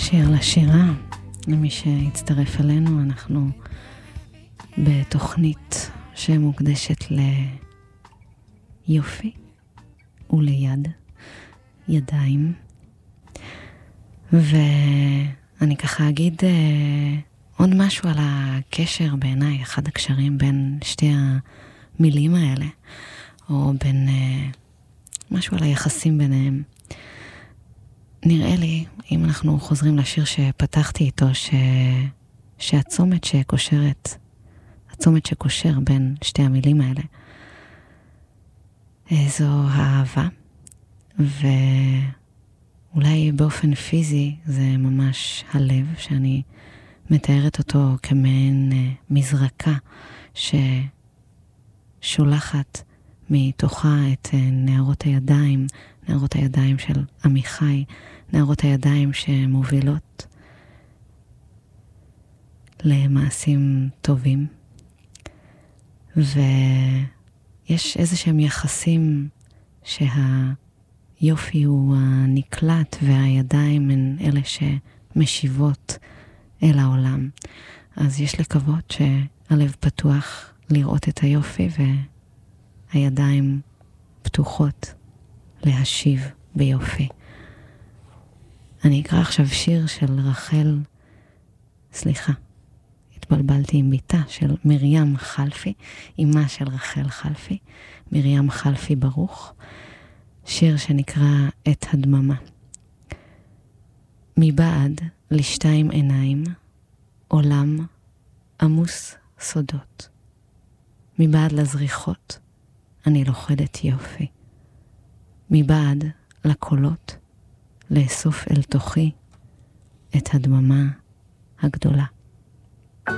שיר לשירה, למי שהצטרף אלינו, אנחנו בתוכנית שמוקדשת ליופי וליד, ידיים. ואני ככה אגיד עוד משהו על הקשר בעיניי, אחד הקשרים בין שתי המילים האלה, או בין משהו על היחסים ביניהם. נראה לי, אם אנחנו חוזרים לשיר שפתחתי איתו, שהצומת שקושרת, הצומת שקושר בין שתי המילים האלה, זו האהבה, ואולי באופן פיזי זה ממש הלב, שאני מתארת אותו כמעין מזרקה ששולחת מתוכה את נערות הידיים של עמיחי, נערות הידיים שמובילות למעשים טובים. ויש איזשהם יחסים שהיופי הוא הנקלט והידיים הן אלה שמשיבות אל העולם. אז יש לקוות שהלב פתוח לראות את היופי והידיים פתוחות להשיב ביופי. אני אקרא עכשיו שיר של רחל, התבלבלתי עם ביתה, של מרים חלפי, אמה של רחל חלפי, מרים חלפי ברוך, שיר שנקרא את הדממה. מבעד לשתיים עיניים, עולם עמוס סודות. מבעד לזריחות, אני לוחדת יופי. מבעד לקולות, לאסוף אל תוכי את הדממה הגדולה.